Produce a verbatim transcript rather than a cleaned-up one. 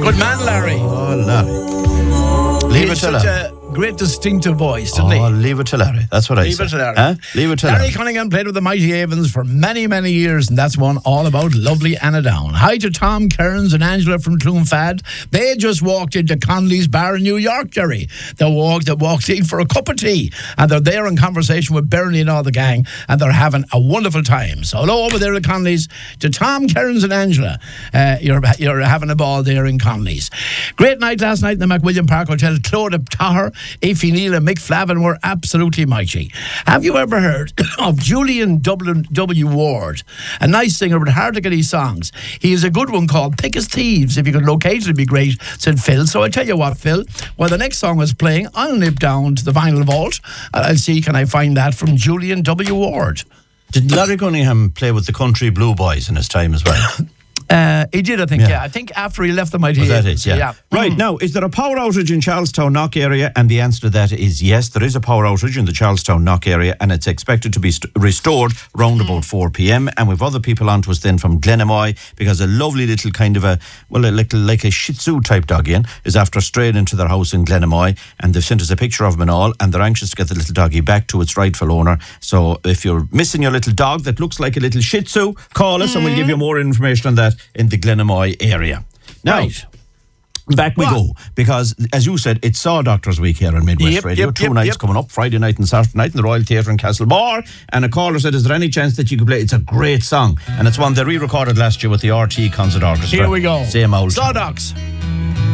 Good man, Larry. Oh, Larry. Leave He it had to such Larry. a great distinctive voice, didn't Oh, he? leave it to Larry. That's what I Leave say. it to Larry. Huh? Leave it to Larry Larry. Cunningham played with the Mighty Avens for many, many years, and that's one all about lovely Anna Down. Hi to Tom Kearns and Angela from Clonfad. They just walked into Conley's Bar in New York, Jerry. They walked, they walked in for a cup of tea, and they're there in conversation with Bernie and all the gang, and they're having a wonderful time. So hello over there at Conley's to Tom Kearns and Angela. Uh, you're, you're having a ball there in Conley's. Great night last night in the McWilliam Park Hotel. Claude Taher, Aoife Neal and Mick Flavin were absolutely mighty. Have you ever heard of Julian W. Ward? A nice singer, but hard to get his songs. He has a good one called Thick as Thieves. If you could locate it, it'd be great, said Phil. So I tell you what, Phil, while the next song was playing, I'll nip down to the vinyl vault and I'll see, can I find that from Julian W. Ward? Did Larry Cunningham play with the Country Blue Boys in his time as well? Uh, he did, I think, Yeah. yeah. I think after he left the Mighty Was that Avens. it? Yeah. Right, now, is there a power outage in Charlestown Knock area? And the answer to that is yes, there is a power outage in the Charlestown Knock area, and it's expected to be st- restored round about four p.m. And we've other people on to us then from Glenamoy, because a lovely little kind of a, well, a little, like a Shih Tzu type dog in, is after straying into their house in Glenamoy, and they've sent us a picture of him and all, and they're anxious to get the little doggy back to its rightful owner. So if you're missing your little dog that looks like a little Shih Tzu, call us and we'll give you more information on that in the Glenamoy area. Now, Right. back we What? go, because as you said, it's Saw Doctors Week here on Midwest Yep, Radio. yep, Two yep, nights yep. coming up, Friday night and Saturday night in the Royal Theatre in Castlemore. And a caller said, is there any chance that you could play? It's a great song, and it's one they re-recorded last year with the R T Concert Orchestra. Here we go. Same old. Sawdogs.